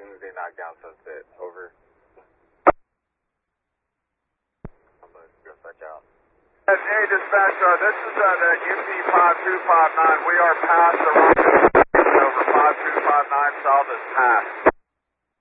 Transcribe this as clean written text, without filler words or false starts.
Tuesday knockdown sunset. Over. I'm going to go stretch out. Hey, dispatch, this is the UP 5259. We are past the rock. Over 5259 south is past.